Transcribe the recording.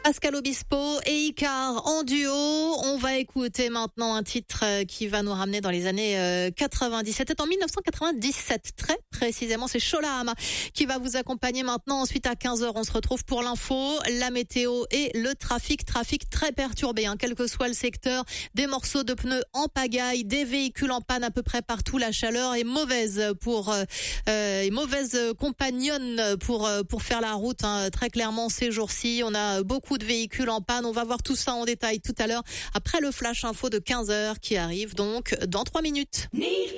Pascal Obispo et Icar en duo. On va écouter maintenant un titre qui va nous ramener dans les années 97. C'est en 1997, très précisément. C'est Sholahama qui va vous accompagner maintenant. Ensuite, à 15h, on se retrouve pour l'info, la météo et le trafic. Trafic très perturbé, quel que soit le secteur. Des morceaux de pneus en pagaille, des véhicules en panne à peu près partout. La chaleur est mauvaise mauvaise compagnonne pour faire la route. Très clairement, ces jours-ci, on a beaucoup de véhicules en panne. On va voir tout ça en détail tout à l'heure après le flash info de 15h qui arrive donc dans 3 minutes.